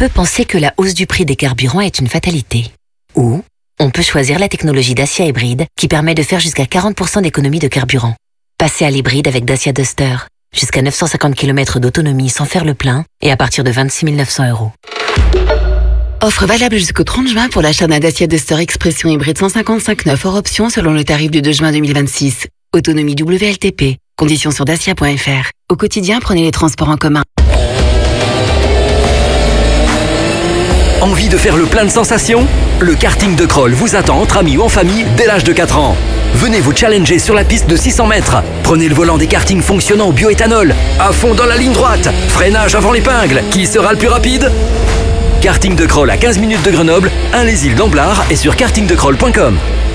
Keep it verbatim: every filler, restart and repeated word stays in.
peut penser que la hausse du prix des carburants est une fatalité. Ou on peut choisir la technologie Dacia Hybride qui permet de faire jusqu'à quarante pour cent d'économie de carburant. Passez à l'hybride avec Dacia Duster. Jusqu'à neuf cent cinquante kilomètres d'autonomie sans faire le plein et à partir de vingt-six mille neuf cents euros. Offre valable jusqu'au trente juin pour l'achat d'un Dacia Duster Expression hybride cent cinquante-cinq neuf hors option selon le tarif du deux juin deux mille vingt-six. Autonomie W L T P. Conditions sur dacia point f r. Au quotidien, prenez les transports en commun. Envie de faire le plein de sensations ? Le karting de Kroll vous attend entre amis ou en famille dès l'âge de quatre ans. Venez vous challenger sur la piste de six cents mètres. Prenez le volant des kartings fonctionnant au bioéthanol. À fond dans la ligne droite. Freinage avant l'épingle. Qui sera le plus rapide ? Karting de Kroll à quinze minutes de Grenoble, un les îles d'Amblard et sur karting de kroll point com.